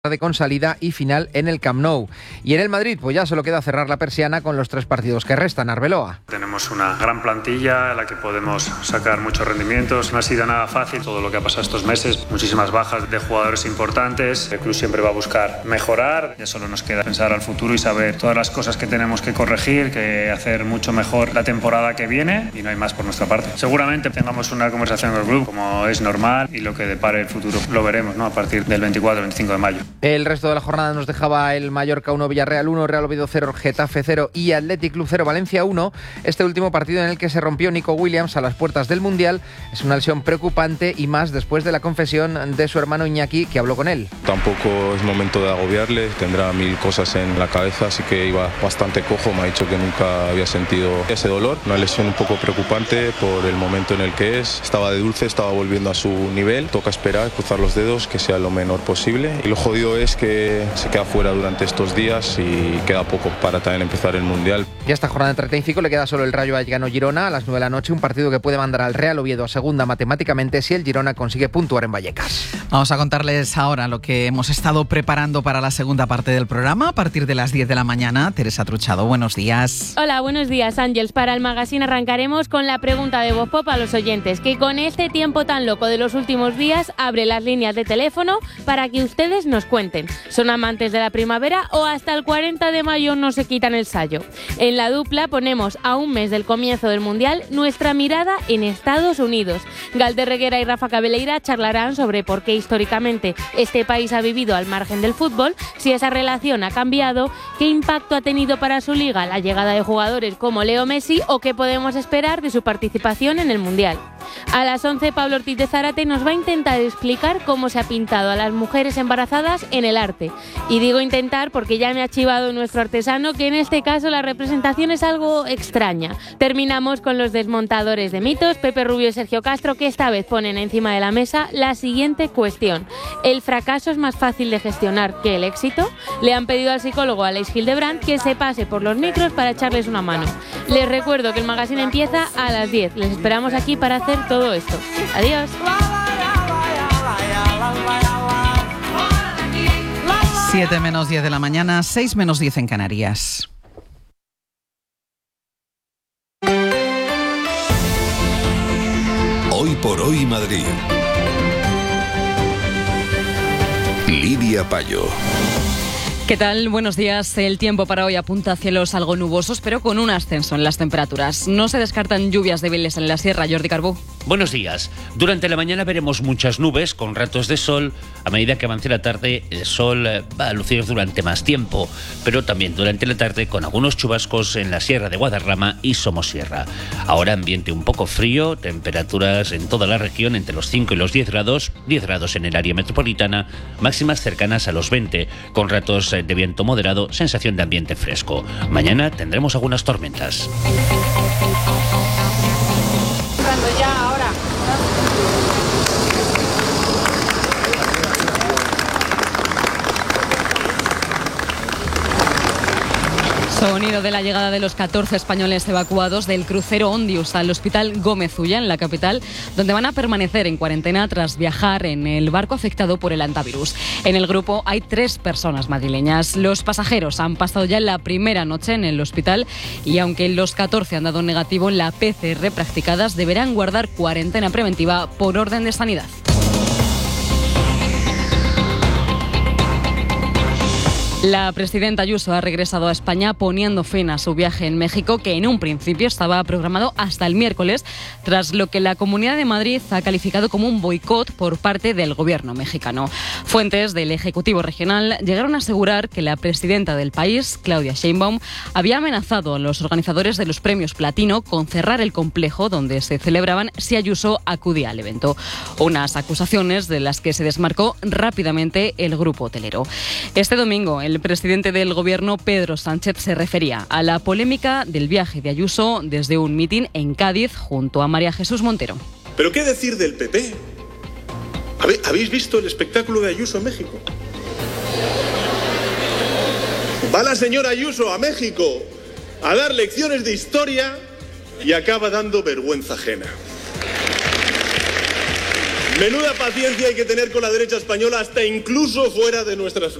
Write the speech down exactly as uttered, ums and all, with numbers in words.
con salida y final en el Camp Nou. Y en el Madrid, pues ya solo queda cerrar la persiana con los tres partidos que restan. Arbeloa. Tenemos una gran plantilla en la que podemos sacar muchos rendimientos. No ha sido nada fácil todo lo que ha pasado estos meses. Muchísimas bajas de jugadores importantes. El club siempre va a buscar mejorar. Ya solo nos queda pensar al futuro y saber todas las cosas que tenemos que corregir, que hacer mucho mejor la temporada que viene, y no hay más por nuestra parte. Seguramente tengamos una conversación con el club, como es normal, y lo que depare el futuro lo veremos, ¿no? A partir del veinticuatro veinticinco de mayo. El resto de la jornada nos dejaba el Mallorca uno, Villarreal uno, Real Oviedo cero, Getafe cero y Athletic Club cero, Valencia uno. Este último partido en el que se rompió Nico Williams a las puertas del Mundial es una lesión preocupante, y más después de la confesión de su hermano Iñaki, que habló con él. Tampoco es momento de agobiarle, tendrá mil cosas en la cabeza, así que iba bastante cojo. Me ha dicho que nunca había sentido ese dolor. Una lesión un poco preocupante por el momento en el que es. Estaba de dulce, estaba volviendo a su nivel. Toca esperar, cruzar los dedos, que sea lo menor posible. Y lo jodido es que se queda fuera durante estos días y queda poco para también empezar el Mundial. Y a esta jornada de treinta y cinco le queda solo el Rayo Vallecano-Girona a las nueve de la noche, un partido que puede mandar al Real Oviedo a segunda matemáticamente si el Girona consigue puntuar en Vallecas. Vamos a contarles ahora lo que hemos estado preparando para la segunda parte del programa a partir de las diez de la mañana. Teresa Truchado, buenos días. Hola, buenos días, Ángels. Para el magazine arrancaremos con la pregunta de Voz Pop a los oyentes, que con este tiempo tan loco de los últimos días abre las líneas de teléfono para que ustedes nos cuenten. ¿Son amantes de la primavera o hasta el cuarenta de mayo no se quitan el sayo? En la dupla ponemos a un mes del comienzo del Mundial nuestra mirada en Estados Unidos. Galder Reguera y Rafa Cabeleira charlarán sobre por qué históricamente este país ha vivido al margen del fútbol, si esa relación ha cambiado, qué impacto ha tenido para su liga la llegada de jugadores como Leo Messi o qué podemos esperar de su participación en el Mundial. A las once, Pablo Ortiz de Zárate nos va a intentar explicar cómo se ha pintado a las mujeres embarazadas en el arte. Y digo intentar porque ya me ha chivado nuestro artesano que en este caso la representación es algo extraña. Terminamos con los desmontadores de mitos, Pepe Rubio y Sergio Castro, que esta vez ponen encima de la mesa la siguiente cuestión. ¿El fracaso es más fácil de gestionar que el éxito? Le han pedido al psicólogo Aleix Hildebrand que se pase por los micros para echarles una mano. Les recuerdo que el magazine empieza a las diez. Les esperamos aquí para hacer todo esto. Adiós. siete menos diez de la mañana, seis menos diez en Canarias. Hoy por hoy Madrid. Lidia Payo. ¿Qué tal? Buenos días. El tiempo para hoy apunta a cielos algo nubosos, pero con un ascenso en las temperaturas. No se descartan lluvias débiles en la sierra. Jordi Carbó. Buenos días. Durante la mañana veremos muchas nubes con ratos de sol. A medida que avance la tarde, el sol va a lucir durante más tiempo, pero también durante la tarde con algunos chubascos en la sierra de Guadarrama y Somosierra. Ahora ambiente un poco frío, temperaturas en toda la región entre los cinco y los diez grados, diez grados en el área metropolitana, máximas cercanas a los veinte, con ratos de viento moderado, sensación de ambiente fresco. Mañana tendremos algunas tormentas. Ya, ahora. Sonido de la llegada de los catorce españoles evacuados del crucero Ondius al hospital Gómez Ulla, en la capital, donde van a permanecer en cuarentena tras viajar en el barco afectado por el hantavirus. En el grupo hay tres personas madrileñas. Los pasajeros han pasado ya la primera noche en el hospital y aunque los catorce han dado negativo en la P C R practicadas, deberán guardar cuarentena preventiva por orden de sanidad. La presidenta Ayuso ha regresado a España poniendo fin a su viaje en México, que en un principio estaba programado hasta el miércoles, tras lo que la Comunidad de Madrid ha calificado como un boicot por parte del gobierno mexicano. Fuentes del Ejecutivo Regional llegaron a asegurar que la presidenta del país, Claudia Sheinbaum, había amenazado a los organizadores de los premios Platino con cerrar el complejo donde se celebraban si Ayuso acudía al evento. Unas acusaciones de las que se desmarcó rápidamente el grupo hotelero. Este domingo, el El presidente del gobierno, Pedro Sánchez, se refería a la polémica del viaje de Ayuso desde un mitin en Cádiz junto a María Jesús Montero. ¿Pero qué decir del P P? ¿Habéis visto el espectáculo de Ayuso en México? Va la señora Ayuso a México a dar lecciones de historia y acaba dando vergüenza ajena. Menuda paciencia hay que tener con la derecha española, hasta incluso fuera de nuestras